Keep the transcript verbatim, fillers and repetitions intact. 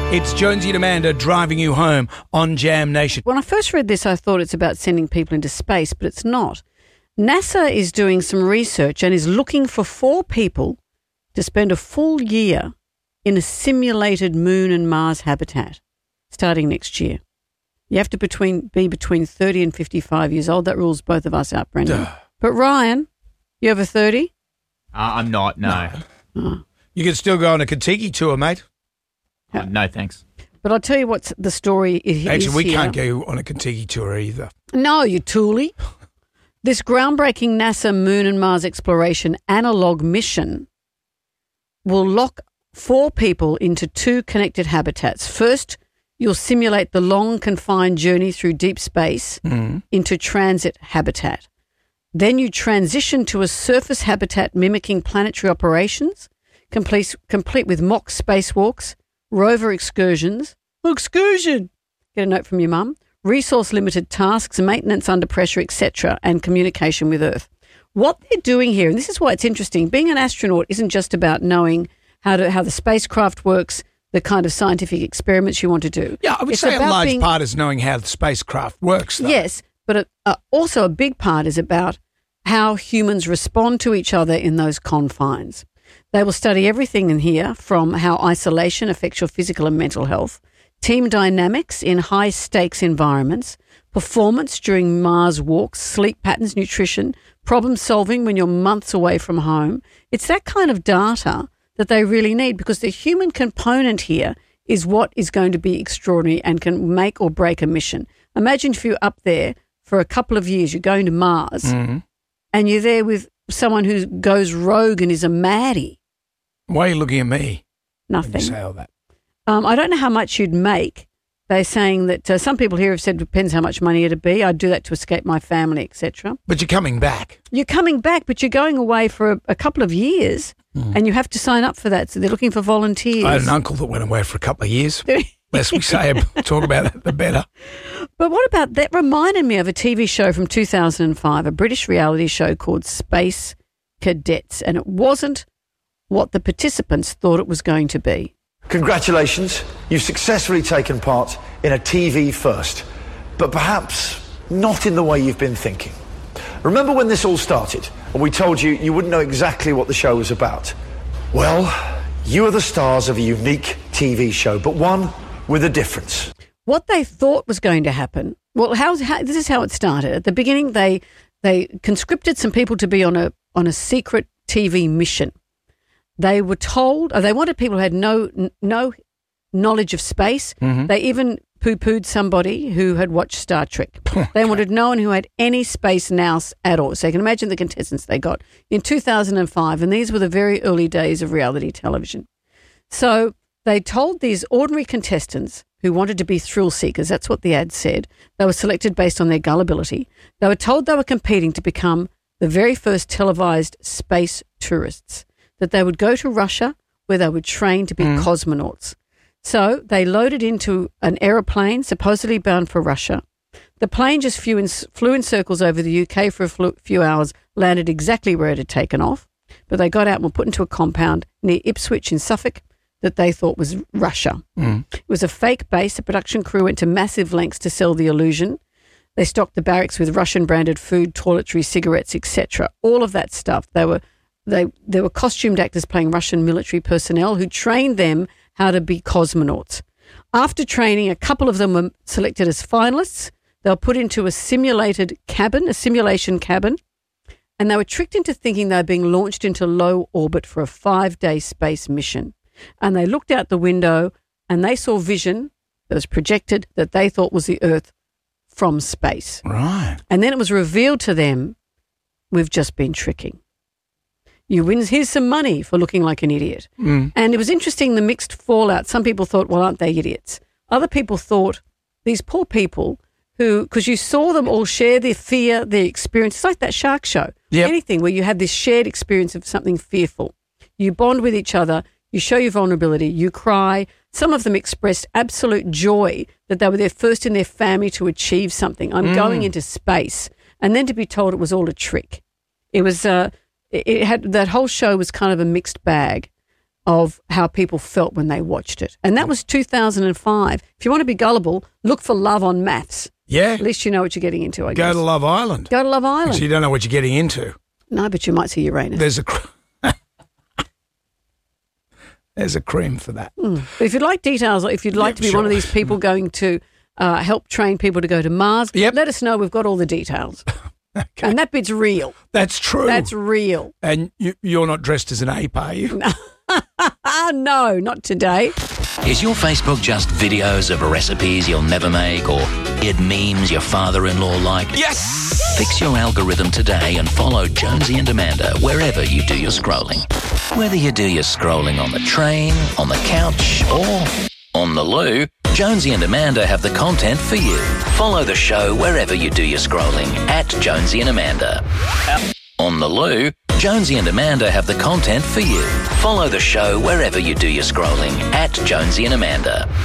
It's Jonesy and Amanda driving you home on Jam Nation. When I first read this, I thought it's about sending people into space, but it's not. NASA is doing some research and is looking for four people to spend a full year in a simulated Moon and Mars habitat starting next year. You have to between be between thirty and fifty-five years old. That rules both of us out, Brendan. Duh. But Ryan, you over thirty? Uh, I'm not, no. no. Oh. You can still go on a Kentucky tour, mate. Uh, no, thanks. But I'll tell you what the story is. Actually, we here. can't go on a Kentucky tour either. No, you toolie. This groundbreaking NASA Moon and Mars exploration analog mission will lock four people into two connected habitats. First, you'll simulate the long confined journey through deep space mm. into transit habitat. Then you transition to a surface habitat mimicking planetary operations, complete, complete with mock spacewalks, rover excursions, excursion, get a note from your mum, resource-limited tasks, maintenance under pressure, et cetera, and communication with Earth. What they're doing here, and this is why it's interesting, being an astronaut isn't just about knowing how to how the spacecraft works, the kind of scientific experiments you want to do. Yeah, I would it's say a large being, part is knowing how the spacecraft works, though. Yes, but a, uh, also a big part is about how humans respond to each other in those confines. They will study everything in here from how isolation affects your physical and mental health, team dynamics in high-stakes environments, performance during Mars walks, sleep patterns, nutrition, problem-solving when you're months away from home. It's that kind of data that they really need because the human component here is what is going to be extraordinary and can make or break a mission. Imagine if you're up there for a couple of years, you're going to Mars, mm-hmm. and you're there with someone who goes rogue and is a maddie. Why are you looking at me? Nothing. When you say all that? Um, I don't know how much you'd make. They're saying that uh, some people here have said it depends how much money it'd be. I'd do that to escape my family, et cetera. But you're coming back. You're coming back, but you're going away for a, a couple of years, mm. and you have to sign up for that. So they're looking for volunteers. I had an uncle that went away for a couple of years. Less we say, talk about it, the better. But what about that? Reminded me of a T V show from two thousand five, a British reality show called Space Cadets, and it wasn't what the participants thought it was going to be. Congratulations, you've successfully taken part in a T V first, but perhaps not in the way you've been thinking. Remember when this all started and we told you you wouldn't know exactly what the show was about? Well, you are the stars of a unique T V show, but one with a difference. What they thought was going to happen, well, how, how, this is how it started. At the beginning, they they conscripted some people to be on a on a secret T V mission. They were told, or they wanted people who had no no knowledge of space. Mm-hmm. They even poo-pooed somebody who had watched Star Trek. They wanted no one who had any space nous at all. So you can imagine the contestants they got in two thousand five, and these were the very early days of reality television. So they told these ordinary contestants who wanted to be thrill seekers, that's what the ad said, they were selected based on their gullibility. They were told they were competing to become the very first televised space tourists, that they would go to Russia where they would train to be mm. cosmonauts. So they loaded into an aeroplane supposedly bound for Russia. The plane just flew in, flew in circles over the U K for a few hours, landed exactly where it had taken off, but they got out and were put into a compound near Ipswich in Suffolk that they thought was Russia. Mm. It was a fake base. The production crew went to massive lengths to sell the illusion. They stocked the barracks with Russian-branded food, toiletries, cigarettes, et cetera. All of that stuff. They were They there were costumed actors playing Russian military personnel who trained them how to be cosmonauts. After training, a couple of them were selected as finalists. They were put into a simulated cabin, a simulation cabin, and they were tricked into thinking they were being launched into low orbit for a five-day space mission. And they looked out the window and they saw vision that was projected that they thought was the Earth from space. Right. And then it was revealed to them, we've just been tricking. You win, here's some money for looking like an idiot. Mm. And it was interesting, the mixed fallout. Some people thought, well, aren't they idiots? Other people thought, these poor people who, because you saw them all share their fear, their experience. It's like that shark show. Yep. Anything where you have this shared experience of something fearful. You bond with each other. You show your vulnerability. You cry. Some of them expressed absolute joy that they were there first in their family to achieve something. I'm mm. going into space. And then to be told it was all a trick. It was... Uh, It had that whole show was kind of a mixed bag. of how people felt when they watched it. And that was two thousand five. If you want to be gullible, look for Love on Maths. Yeah. At least you know what you're getting into, I Go guess. to Love Island. Go to Love Island. So you don't know what you're getting into. No, but you might see Uranus. There's a cr- There's a cream for that. Mm. But if you'd like details, if you'd like Yep, to be sure. one of these people going to uh, help train people to go to Mars, Yep. let us know. We've got all the details. Okay. And that bit's real. That's true. That's real. And you, you're not dressed as an ape, are you? Ah, no, not today. Is your Facebook just videos of recipes you'll never make or weird memes your father-in-law liked? Yes! Fix your algorithm today and follow Jonesy and Amanda wherever you do your scrolling. Whether you do your scrolling on the train, on the couch, or on the loo, Jonesy and Amanda have the content for you. Follow the show wherever you do your scrolling at Jonesy and Amanda. On the loo, Jonesy and Amanda have the content for you. Follow the show wherever you do your scrolling at Jonesy and Amanda.